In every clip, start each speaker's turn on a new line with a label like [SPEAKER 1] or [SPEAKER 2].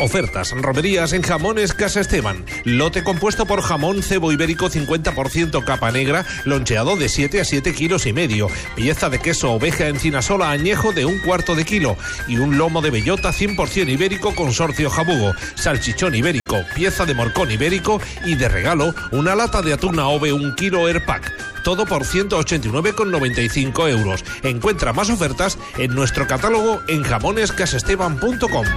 [SPEAKER 1] Ofertas, romerías en Jamones Casa Esteban. Lote compuesto por jamón cebo ibérico 50% capa negra, loncheado de 7 a 7 kilos y medio. Pieza de queso oveja encinasola añejo de 1/4 de kilo. Y un lomo de bellota 100% ibérico consorcio jabugo. Salchichón ibérico, pieza de morcón ibérico y de regalo una lata de atún AOVE 1 kilo Airpack. Todo por 189,95 euros. Encuentra más ofertas en nuestro catálogo en jamonescasaesteban.com.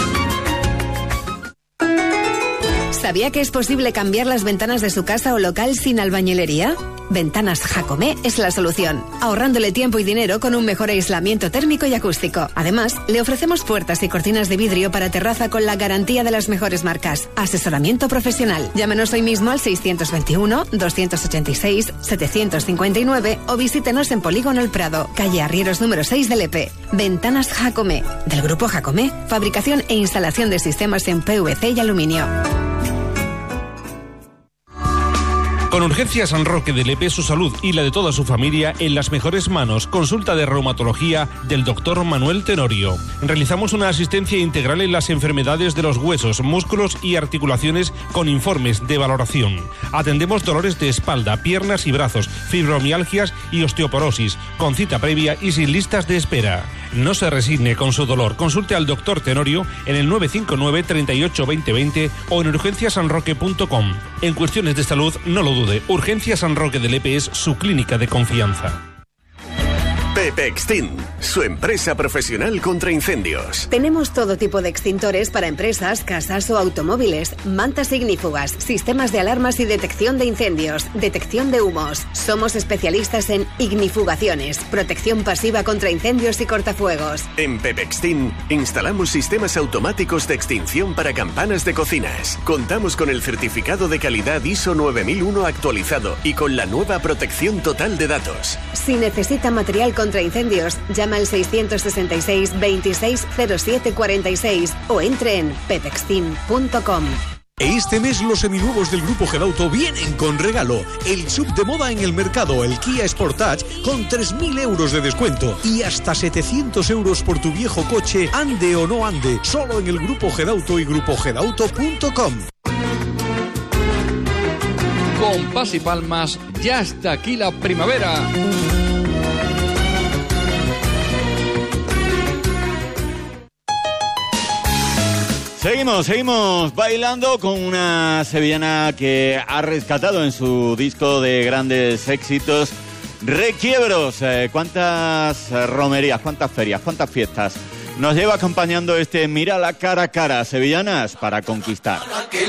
[SPEAKER 2] ¿Sabía que es posible cambiar las ventanas de su casa o local sin albañilería? Ventanas Jacomé es la solución, ahorrándole tiempo y dinero con un mejor aislamiento térmico y acústico. Además, le ofrecemos puertas y cortinas de vidrio para terraza con la garantía de las mejores marcas. Asesoramiento profesional. Llámenos hoy mismo al 621-286-759 o visítenos en Polígono El Prado, calle Arrieros número 6 de Lepe. Ventanas Jacomé, del grupo Jacomé, fabricación e instalación de sistemas en PVC y aluminio.
[SPEAKER 1] Con Urgencias San Roque de Lepe, su salud y la de toda su familia en las mejores manos. Consulta de reumatología del doctor Manuel Tenorio. Realizamos una asistencia integral en las enfermedades de los huesos, músculos y articulaciones con informes de valoración. Atendemos dolores de espalda, piernas y brazos, fibromialgias y osteoporosis, con cita previa y sin listas de espera. No se resigne con su dolor. Consulte al doctor Tenorio en el 959 38 20 20 o en urgenciasanroque.com. En cuestiones de salud, no lo dude. Urgencias San Roque de Lepe es su clínica de confianza.
[SPEAKER 3] Pepe Extint, su empresa profesional contra incendios.
[SPEAKER 2] Tenemos todo tipo de extintores para empresas, casas o automóviles, mantas ignífugas, sistemas de alarmas y detección de incendios, detección de humos. Somos especialistas en ignifugaciones, protección pasiva contra incendios y cortafuegos.
[SPEAKER 3] En Pepe Extint instalamos sistemas automáticos de extinción para campanas de cocinas. Contamos con el certificado de calidad ISO 9001 actualizado y con la nueva protección total de datos.
[SPEAKER 2] Si necesita material contra incendios, llama al 666 26 07 46 o entre en pepextin.com.
[SPEAKER 4] Este mes los seminuevos del Grupo Gedauto vienen con regalo. El sub de moda en el mercado, el Kia Sportage, con 3.000 euros de descuento y hasta 700 euros por tu viejo coche, ande o no ande, solo en el Grupo Gedauto y grupogedauto.com.
[SPEAKER 5] Con Pas y Palmas, ya está aquí la primavera.
[SPEAKER 6] Seguimos bailando con una sevillana que ha rescatado en su disco de grandes éxitos Requiebros. Cuántas romerías, cuántas ferias, cuántas fiestas nos lleva acompañando este Mira la cara a cara, sevillanas para conquistar.
[SPEAKER 7] Que